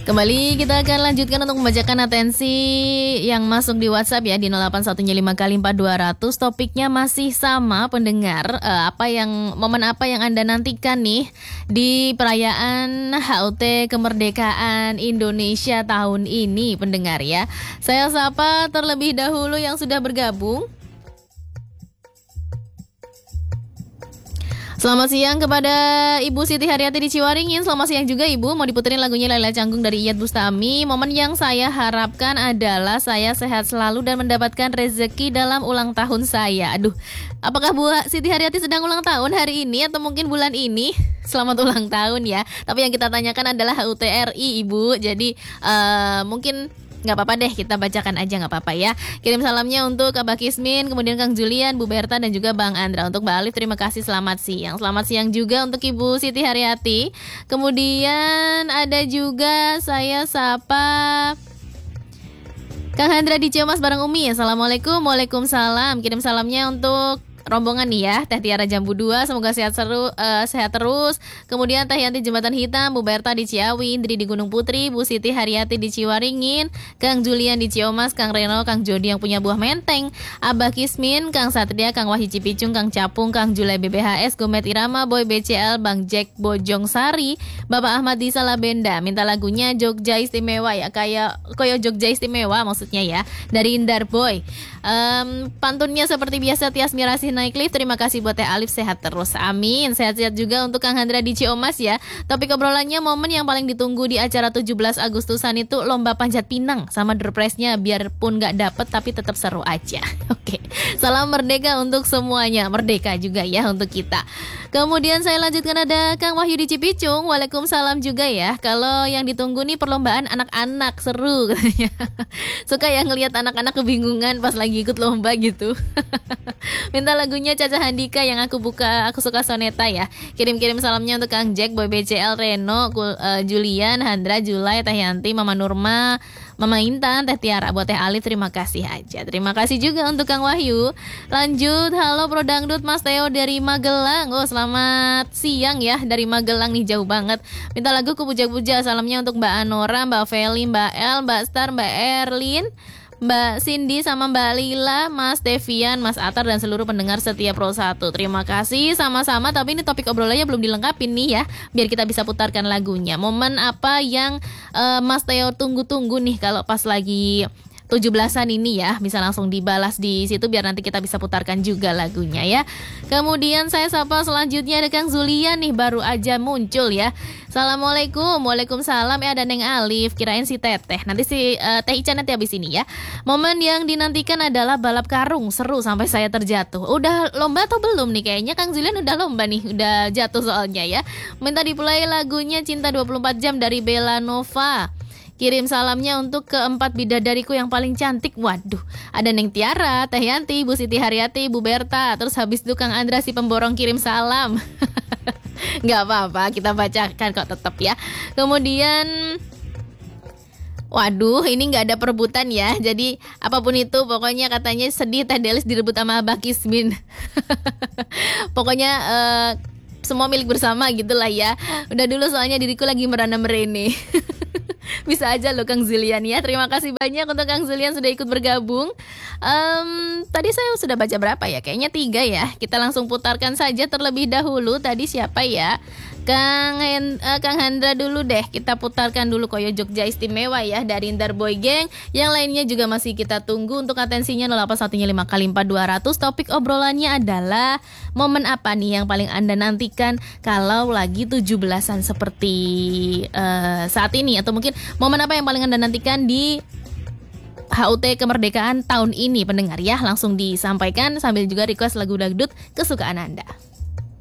Kembali kita akan lanjutkan untuk membacakan atensi yang masuk di WhatsApp ya di 08155 kali 4200. Topiknya masih sama pendengar. Momen apa yang Anda nantikan nih di perayaan HUT Kemerdekaan Indonesia tahun ini pendengar ya. Saya sapa terlebih dahulu yang sudah bergabung. Selamat siang kepada Ibu Siti Haryati di Ciwaringin. Selamat siang juga Ibu. Mau diputerin lagunya Laila Canggung dari Iyad Bustami. Momen yang saya harapkan adalah saya sehat selalu dan mendapatkan rezeki dalam ulang tahun saya. Aduh, apakah Bu Siti Haryati sedang ulang tahun hari ini atau mungkin bulan ini? Selamat ulang tahun ya. Tapi yang kita tanyakan adalah HUTRI Ibu. Jadi mungkin nggak apa-apa deh, kita bacakan aja nggak apa-apa ya. Kirim salamnya untuk Abah Kismin, kemudian Kang Julian, Bu Berta dan juga Bang Andra. Untuk Mbak Alif terima kasih, selamat siang. Selamat siang juga untuk Ibu Siti Haryati. Kemudian ada juga saya sapa Kang Hendra di Ciamas bareng Umi. Assalamualaikum. Waalaikumsalam. Kirim salamnya untuk rombongan nih ya, Teh Tiara Jambu 2, semoga sehat terus. Kemudian Teh Yanti Jembatan Hitam, Bu Berta di Ciawi, Indri di Gunung Putri, Bu Siti Haryati di Ciwaringin, Kang Julian di Ciomas, Kang Reno, Kang Jody yang punya buah menteng, Abah Kismin, Kang Satria, Kang Wahyu Cipicung, Kang Capung, Kang Julai BBHS, Gomet Irama, Boy BCL, Bang Jack Bojong Sari, Bapak Ahmad di Salabenda. Minta lagunya Jogja Istimewa ya, kayak Koyo Jogja Istimewa maksudnya ya, dari Indar Boy. Pantunnya seperti biasa Tias Mirasih naik lift. Terima kasih buat Teh Alif, sehat terus, amin. Sehat-sehat juga untuk Kang Handra di Ciomas ya. Topik obrolannya momen yang paling ditunggu di acara 17 Agustusan itu lomba panjat pinang sama door prize-nya, biarpun gak dapet tapi tetap seru aja. Oke, salam merdeka untuk semuanya, merdeka juga ya untuk kita. Kemudian saya lanjutkan, ada Kang Wahyu di Cipicung. Waalaikumsalam juga ya. Kalau yang ditunggu nih perlombaan anak-anak, seru katanya. Suka ya ngelihat anak-anak kebingungan pas lagi ikut lomba gitu. Minta lagunya Caca Handika yang aku suka soneta ya. Kirim-kirim salamnya untuk Kang Jack, Boy BCL, Reno, Julian, Handra, Julai, Teh Yanti, Mama Nurma, Mama Intan, Teh Tiara, buat Teh Alif terima kasih aja. Terima kasih juga untuk Kang Wahyu. Lanjut, halo Pro Dangdut Mas Theo dari Magelang. Oh, selamat siang ya dari Magelang nih, jauh banget. Minta lagu Kupuja-puja, salamnya untuk Mbak Anora, Mbak Feli, Mbak El, Mbak Star, Mbak Erlin, Mbak Cindy sama Mbak Lila, Mas Devian, Mas Atar dan seluruh pendengar setia Pro 1. Terima kasih sama-sama. Tapi ini topik obrolannya belum dilengkapin nih ya, biar kita bisa putarkan lagunya. Momen apa yang Mas Theo tunggu-tunggu nih kalau pas lagi 17-an ini ya, bisa langsung dibalas di situ biar nanti kita bisa putarkan juga lagunya ya. Kemudian saya sapa selanjutnya ada Kang Zulian nih, baru aja muncul ya. Assalamualaikum. Waalaikumsalam. Ada Neng Alif, kirain si Teteh. Nanti si Teh Ica nanti habis ini ya. Momen yang dinantikan adalah balap karung, seru sampai saya terjatuh. Udah lomba atau belum nih? Kayaknya Kang Zulian udah lomba nih, udah jatuh soalnya ya. Minta diplay lagunya Cinta 24 Jam dari Bella Nova. Kirim salamnya untuk keempat bidadariku yang paling cantik. Waduh, ada Neng Tiara, Teh Yanti, Bu Siti Haryati, Bu Berta. Terus habis itu Kang Andra si pemborong kirim salam. Gak apa-apa, kita bacakan kok tetap ya. Kemudian waduh, ini gak ada perebutan ya. Jadi apapun itu pokoknya katanya sedih Teh Delis direbut sama Abah Kismin. Pokoknya semua milik bersama gitulah ya. Udah dulu soalnya diriku lagi merana-merene. Bisa aja loh Kang Zilian ya. Terima kasih banyak untuk Kang Zilian sudah ikut bergabung. Tadi saya sudah baca berapa ya? Kayaknya 3 ya. Kita langsung putarkan saja terlebih dahulu. Tadi siapa ya? Kang Hendra dulu deh. Kita putarkan dulu Koyo Jogja Istimewa ya dari Indar Boy Gang. Yang lainnya juga masih kita tunggu. Untuk atensinya 08155 kali 4200. Topik obrolannya adalah momen apa nih yang paling Anda nantikan kalau lagi 17-an seperti saat ini, atau mungkin momen apa yang paling Anda nantikan di HUT Kemerdekaan tahun ini pendengar ya. Langsung disampaikan sambil juga request lagu dangdut kesukaan Anda.